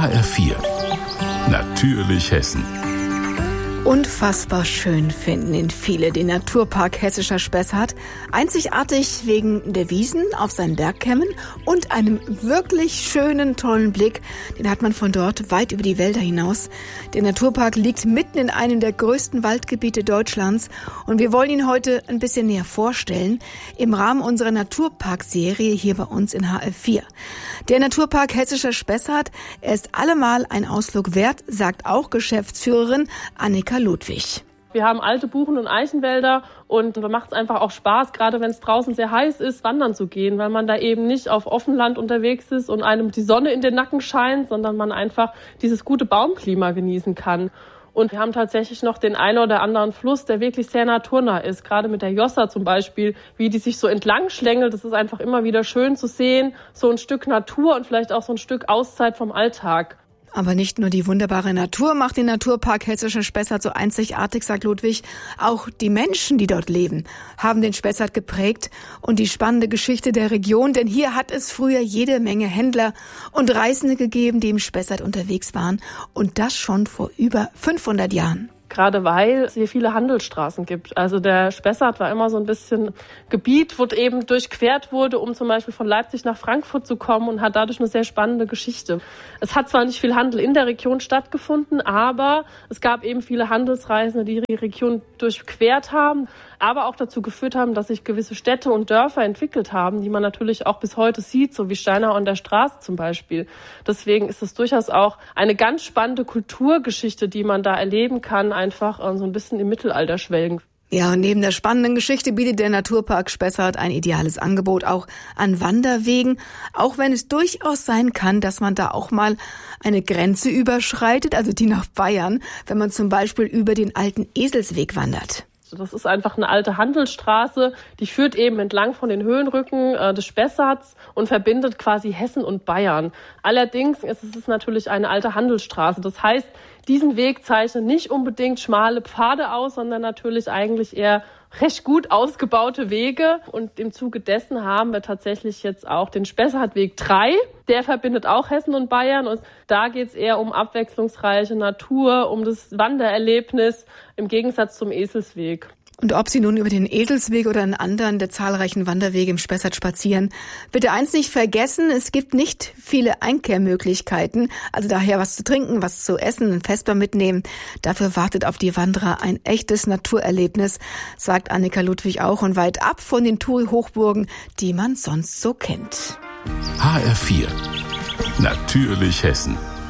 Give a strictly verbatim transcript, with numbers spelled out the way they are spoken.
H R vier. Natürlich Hessen. Unfassbar schön finden ihn viele den Naturpark Hessischer Spessart. Einzigartig wegen der Wiesen auf seinen Bergkämmen und einem wirklich schönen, tollen Blick. Den hat man von dort weit über die Wälder hinaus. Der Naturpark liegt mitten in einem der größten Waldgebiete Deutschlands. Und wir wollen ihn heute ein bisschen näher vorstellen im Rahmen unserer Naturpark-Serie hier bei uns in H R vier. Der Naturpark Hessischer Spessart, er ist allemal ein Ausflug wert, sagt auch Geschäftsführerin Annika Ludwig. Wir haben alte Buchen- und Eichenwälder und da macht es einfach auch Spaß, gerade wenn es draußen sehr heiß ist, wandern zu gehen, weil man da eben nicht auf Offenland unterwegs ist und einem die Sonne in den Nacken scheint, sondern man einfach dieses gute Baumklima genießen kann. Und wir haben tatsächlich noch den einen oder anderen Fluss, der wirklich sehr naturnah ist. Gerade mit der Jossa zum Beispiel, wie die sich so entlang schlängelt. Das ist einfach immer wieder schön zu sehen. So ein Stück Natur und vielleicht auch so ein Stück Auszeit vom Alltag. Aber nicht nur die wunderbare Natur macht den Naturpark Hessischer Spessart so einzigartig, sagt Ludwig. Auch die Menschen, die dort leben, haben den Spessart geprägt und die spannende Geschichte der Region. Denn hier hat es früher jede Menge Händler und Reisende gegeben, die im Spessart unterwegs waren. Und das schon vor über fünfhundert Jahren. Gerade weil es hier viele Handelsstraßen gibt. Also der Spessart war immer so ein bisschen Gebiet, wo eben durchquert wurde, um zum Beispiel von Leipzig nach Frankfurt zu kommen und hat dadurch eine sehr spannende Geschichte. Es hat zwar nicht viel Handel in der Region stattgefunden, aber es gab eben viele Handelsreisende, die die Region durchquert haben, aber auch dazu geführt haben, dass sich gewisse Städte und Dörfer entwickelt haben, die man natürlich auch bis heute sieht, so wie Steinau an der Straße zum Beispiel. Deswegen ist es durchaus auch eine ganz spannende Kulturgeschichte, die man da erleben kann, einfach so ein bisschen im Mittelalter schwelgen. Ja, und neben der spannenden Geschichte bietet der Naturpark Spessart ein ideales Angebot auch an Wanderwegen, auch wenn es durchaus sein kann, dass man da auch mal eine Grenze überschreitet, also die nach Bayern, wenn man zum Beispiel über den alten Eselsweg wandert. Das ist einfach eine alte Handelsstraße, die führt eben entlang von den Höhenrücken äh, des Spessarts und verbindet quasi Hessen und Bayern. Allerdings ist es natürlich eine alte Handelsstraße. Das heißt, diesen Weg zeichnen nicht unbedingt schmale Pfade aus, sondern natürlich eigentlich eher recht gut ausgebaute Wege. Und im Zuge dessen haben wir tatsächlich jetzt auch den Spessartweg drei. Der verbindet auch Hessen und Bayern. Und da geht es eher um abwechslungsreiche Natur, um das Wandererlebnis im Gegensatz zum Eselsweg. Und ob Sie nun über den Eselsweg oder einen anderen der zahlreichen Wanderwege im Spessart spazieren, bitte eins nicht vergessen, es gibt nicht viele Einkehrmöglichkeiten, also daher was zu trinken, was zu essen, ein Vesper mitnehmen. Dafür wartet auf die Wanderer ein echtes Naturerlebnis, sagt Annika Ludwig auch, und weit ab von den Touri-Hochburgen, die man sonst so kennt. H R vier. Natürlich Hessen.